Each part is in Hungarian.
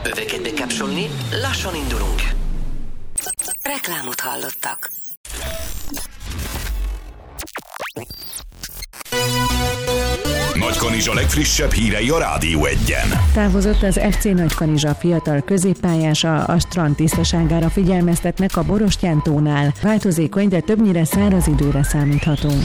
Öveket bekapcsolni, lassan indulunk. Reklámot hallottak. Nagykanizsa legfrissebb hírei a Rádió 1-en. Távozott az FC Nagykanizsa fiatal középpályása, a strand tisztaságára figyelmeztetnek a Borostyán-tónál. Változékony, de többnyire száraz időre számíthatunk.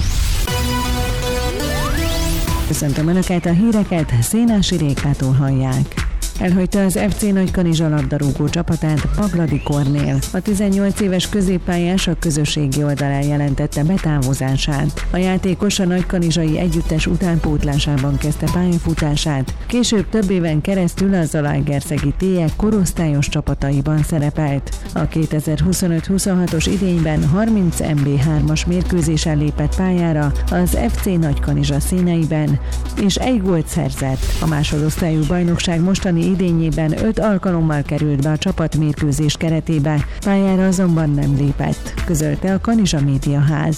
Köszöntöm Önöket, a híreket Szénási Rékától hallják. Elhagyta az FC Nagykanizsa labdarúgó csapatát Pagladi Kornél. A 18 éves középpályás a közösségi oldalán jelentette betávozását. A játékos a nagykanizsai együttes utánpótlásában kezdte pályafutását, később több éven keresztül a Zalaegerszegi Télyek korosztályos csapataiban szerepelt. A 2025-26-os idényben 30 MB3-as mérkőzésen lépett pályára az FC Nagykanizsa színeiben, és egy gólt szerzett. A másodosztályú bajnokság mostani idényében 5 alkalommal került be a csapatmérkőzés keretébe, pályára azonban nem lépett, közölte a Kanizsa Médiaház.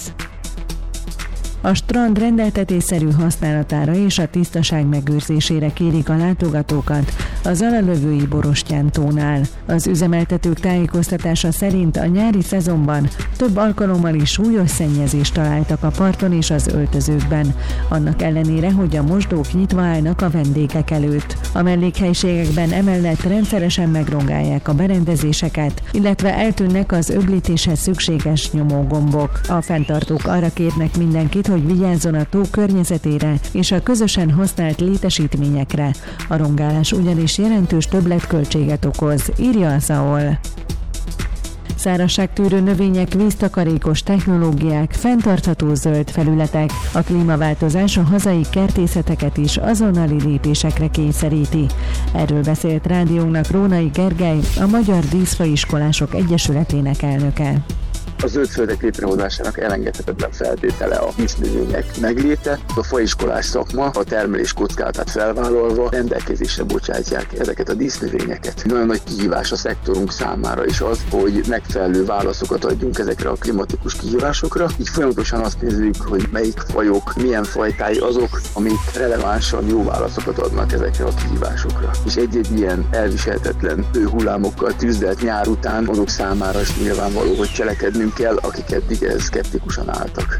A strand rendeltetésszerű használatára és a tisztaság megőrzésére kérik a látogatókat a Zalalövői Borostyán-tónál. Az üzemeltetők tájékoztatása szerint a nyári szezonban több alkalommal is súlyos szennyezést találtak a parton és az öltözőkben, annak ellenére, hogy a mosdók nyitva állnak a vendégek előtt. A mellékhelyiségekben emellett rendszeresen megrongálják a berendezéseket, illetve eltűnnek az öblítéshez szükséges nyomógombok. A fenntartók arra kérnek mindenkit, hogy vigyázzon a tó környezetére és a közösen használt létesítményekre. A rongálás ugyanis jelentős többletköltséget okoz, írja a SAOL. Szárazságtűrő növények, víztakarékos technológiák, fenntartható zöld felületek. A klímaváltozás a hazai kertészeteket is azonnali lépésekre kényszeríti. Erről beszélt rádiónknak Rónai Gergely, a Magyar Díszfaiskolások Egyesületének elnöke. A zöldföldek létrehozásának elengedhetetlen feltétele a dísznövények megléte. A faiskolás szakma a termelés kockázatát felvállalva rendelkezésre bocsátják ezeket a dísznövényeket. Nagyon nagy kihívás a szektorunk számára is az, hogy megfelelő válaszokat adjunk ezekre a klimatikus kihívásokra. Így folyamatosan azt nézzük, hogy melyik fajok, milyen fajtái azok, amik relevánsan jó válaszokat adnak ezekre a kihívásokra. És egy-egy ilyen elviselhetetlen hőhullámokkal tüzdelt nyár után azok számára is nyilvánvaló, hogy cselekednünk kell, akik eddig szkeptikusan álltak.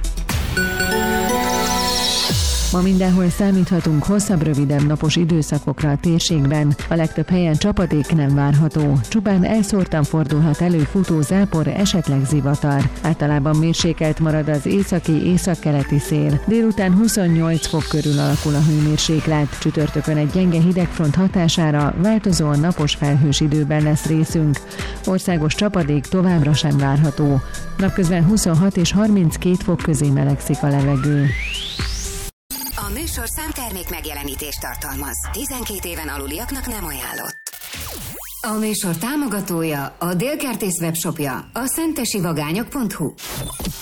Ma mindenhol számíthatunk hosszabb, rövidebb napos időszakokra a térségben. A legtöbb helyen csapadék nem várható. Csupán elszórtan fordulhat elő futó zápor, esetleg zivatar. Általában mérsékelt marad az északi-északkeleti szél. Délután 28 fok körül alakul a hőmérséklet. Csütörtökön egy gyenge hidegfront hatására változóan napos felhős időben lesz részünk. Országos csapadék továbbra sem várható. Napközben 26 és 32 fok közé melegszik a levegő. A műsor számtermék megjelenítést tartalmaz. 12 éven aluliaknak nem ajánlott. A műsor támogatója, a Délkertész webshopja, a szentesivagányok.hu.